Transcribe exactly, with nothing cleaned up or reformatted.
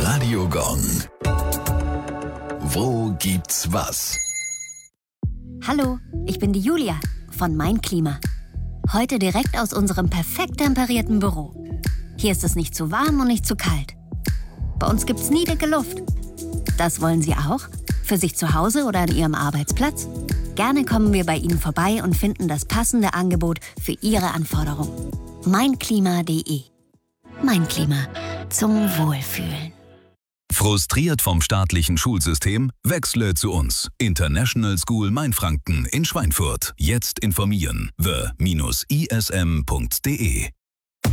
Radio Gong. Wo gibt's was? Hallo, ich bin die Julia von Mein Klima. Heute direkt aus unserem perfekt temperierten Büro. Hier ist es nicht zu warm und nicht zu kalt. Bei uns gibt's nie dicke Luft. Das wollen Sie auch? Für sich zu Hause oder an Ihrem Arbeitsplatz? Gerne kommen wir bei Ihnen vorbei und finden das passende Angebot für Ihre Anforderungen. meinklima punkt de. Mein Klima. Zum Wohlfühlen. Frustriert vom staatlichen Schulsystem? Wechsle zu uns. International School Mainfranken in Schweinfurt. Jetzt informieren. the Bindestrich i s m punkt de